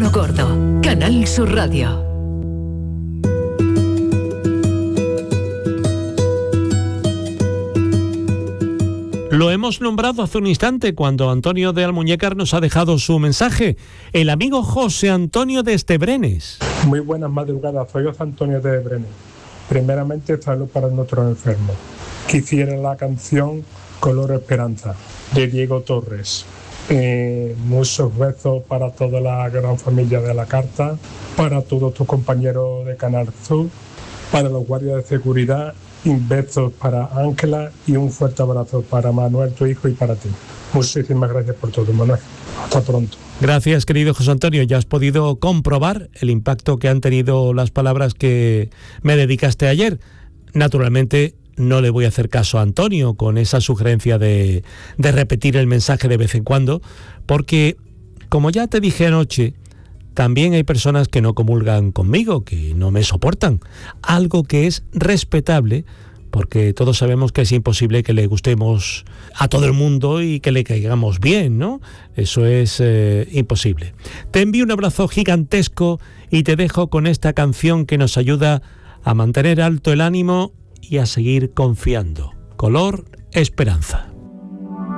Palo Gordo, Canal Sur Radio. Lo hemos nombrado hace un instante cuando Antonio de Almuñécar nos ha dejado su mensaje. El amigo José Antonio de Estebrenes. Muy buenas madrugadas, soy José Antonio de Estebrenes. Primeramente, salud para nuestros enfermos. Quisiera la canción Color Esperanza, de Diego Torres. Muchos besos para toda la gran familia de La Carta, para todos tus compañeros de Canal Sur, para los guardias de seguridad. Besos para Ángela y un fuerte abrazo para Manuel, tu hijo, y para ti. Muchísimas gracias por todo, Manuel. Hasta pronto. Gracias, querido José Antonio. Ya has podido comprobar el impacto que han tenido las palabras que me dedicaste ayer. Naturalmente, no le voy a hacer caso a Antonio con esa sugerencia de repetir el mensaje de vez en cuando, porque, como ya te dije anoche, también hay personas que no comulgan conmigo, que no me soportan. Algo que es respetable, porque todos sabemos que es imposible que le gustemos a todo el mundo y que le caigamos bien, ¿no? Eso es imposible. Te envío un abrazo gigantesco y te dejo con esta canción que nos ayuda a mantener alto el ánimo y a seguir confiando. Color Esperanza.